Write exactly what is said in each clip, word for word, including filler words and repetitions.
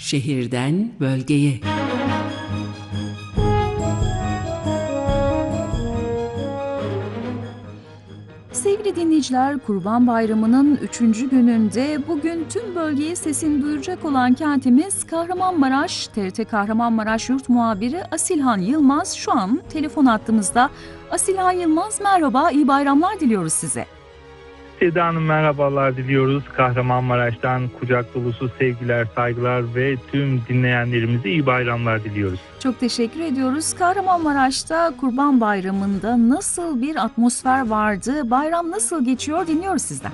Şehirden bölgeye. Sevgili dinleyiciler, Kurban Bayramı'nın üçüncü gününde bugün tüm bölgeye sesini duyuracak olan kentimiz Kahramanmaraş. T R T Kahramanmaraş Yurt Muhabiri Asilhan Yılmaz şu an telefon hattımızda. Asilhan Yılmaz, merhaba, iyi bayramlar diliyoruz size. Seda Hanım, merhabalar diliyoruz. Kahramanmaraş'tan kucak dolusu sevgiler, saygılar ve tüm dinleyenlerimize iyi bayramlar diliyoruz. Çok teşekkür ediyoruz. Kahramanmaraş'ta Kurban Bayramı'nda nasıl bir atmosfer vardı? Bayram nasıl geçiyor? Dinliyoruz sizden.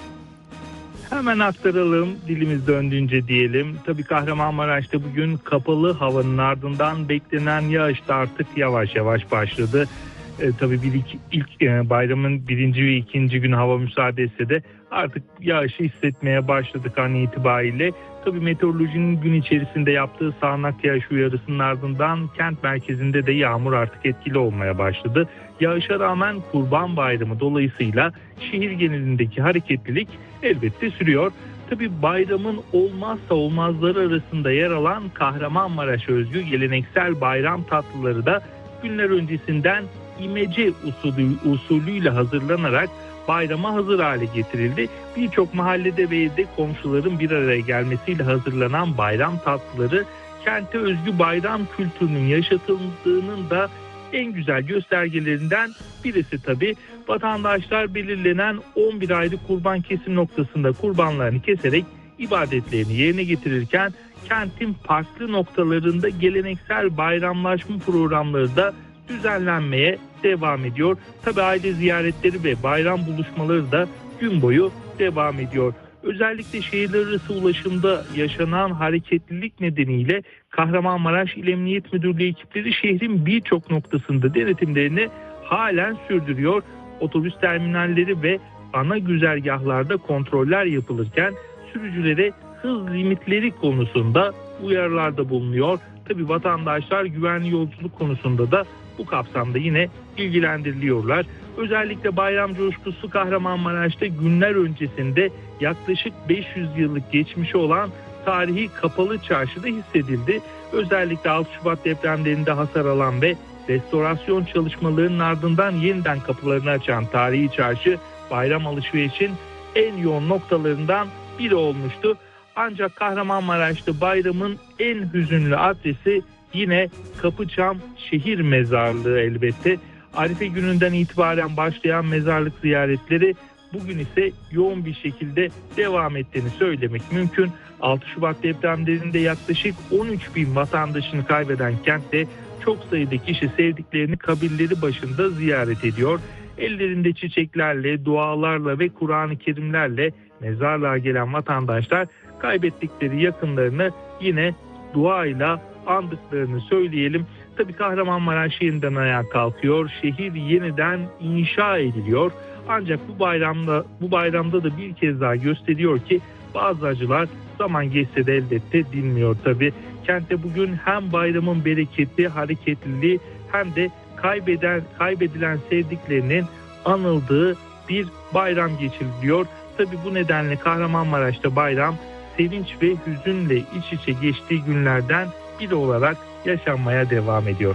Hemen aktaralım, dilimiz döndüğünce diyelim. Tabii Kahramanmaraş'ta bugün kapalı havanın ardından beklenen yağış da artık yavaş yavaş başladı. E, tabii bir iki, ilk e, bayramın birinci ve ikinci gün hava müsaade etse de artık yağışı hissetmeye başladık an itibariyle. Tabii meteorolojinin gün içerisinde yaptığı sağanak yağış uyarısının ardından kent merkezinde de yağmur artık etkili olmaya başladı. Yağışa rağmen Kurban Bayramı dolayısıyla şehir genelindeki hareketlilik elbette sürüyor. Tabii bayramın olmazsa olmazları arasında yer alan Kahramanmaraş özgü geleneksel bayram tatlıları da günler öncesinden imece usulü, usulüyle hazırlanarak bayrama hazır hale getirildi. Birçok mahallede ve evde komşuların bir araya gelmesiyle hazırlanan bayram tatlıları kente özgü bayram kültürünün yaşatıldığının da en güzel göstergelerinden birisi tabii. Vatandaşlar belirlenen on bir ayrı kurban kesim noktasında kurbanlarını keserek ibadetlerini yerine getirirken kentin farklı noktalarında geleneksel bayramlaşma programları da düzenlenmeye devam ediyor. Tabii aile ziyaretleri ve bayram buluşmaları da gün boyu devam ediyor. Özellikle şehirler arası ulaşımda yaşanan hareketlilik nedeniyle Kahramanmaraş İl Emniyet Müdürlüğü ekipleri şehrin birçok noktasında denetimlerini halen sürdürüyor. Otobüs terminalleri ve ana güzergahlarda kontroller yapılırken sürücülere hız limitleri konusunda uyarılarda bulunuyor. Tabii vatandaşlar güvenli yolculuk konusunda da bu kapsamda yine ilgilendiriliyorlar. Özellikle bayram coşkusu Kahramanmaraş'ta günler öncesinde yaklaşık beş yüz yıllık geçmişi olan tarihi Kapalı Çarşı'da hissedildi. Özellikle altı Şubat depremlerinde hasar alan ve restorasyon çalışmalarının ardından yeniden kapılarını açan tarihi çarşı bayram alışverişin en yoğun noktalarından biri olmuştu. Ancak Kahramanmaraş'ta bayramın en hüzünlü adresi yine Kapıçam Şehir Mezarlığı elbette. Arife gününden itibaren başlayan mezarlık ziyaretleri bugün ise yoğun bir şekilde devam ettiğini söylemek mümkün. altı Şubat depremlerinde yaklaşık on üç bin vatandaşını kaybeden kentte çok sayıda kişi sevdiklerini kabirleri başında ziyaret ediyor. Ellerinde çiçeklerle, dualarla ve Kur'an-ı Kerimlerle mezarlığa gelen vatandaşlar kaybettikleri yakınlarını yine duayla andıklarını söyleyelim. Tabii Kahramanmaraş yeniden ayağa kalkıyor. Şehir yeniden inşa ediliyor. Ancak bu bayramda bu bayramda da bir kez daha gösteriyor ki bazı acılar zaman geçse de elbette dinmiyor tabii. Kentte bugün hem bayramın bereketi, hareketliliği hem de kaybeden kaybedilen sevdiklerinin anıldığı bir bayram geçiriliyor. Tabii bu nedenle Kahramanmaraş'ta bayram sevinç ve hüzünle iç içe geçtiği günlerden biri olarak yaşanmaya devam ediyor.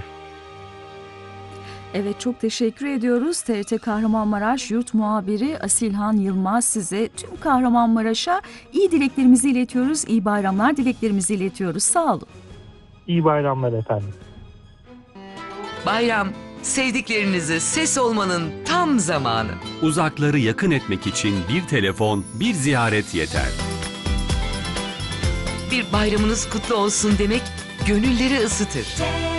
Evet, çok teşekkür ediyoruz. T R T Kahramanmaraş Yurt Muhabiri Asilhan Yılmaz size tüm Kahramanmaraş'a iyi dileklerimizi iletiyoruz. İyi bayramlar dileklerimizi iletiyoruz. Sağ olun. İyi bayramlar efendim. Bayram, sevdiklerinizi ses olmanın tam zamanı. Uzakları yakın etmek için bir telefon, bir ziyaret yeter. Bir bayramınız kutlu olsun demek gönülleri ısıtır.